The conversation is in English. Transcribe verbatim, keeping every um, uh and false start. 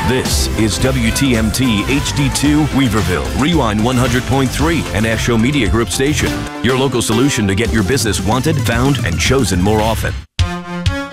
This is W T M T H D two Weaverville, Rewind one hundred point three, an F Show Media Group station. Your local solution to get your business wanted, found, and chosen more often.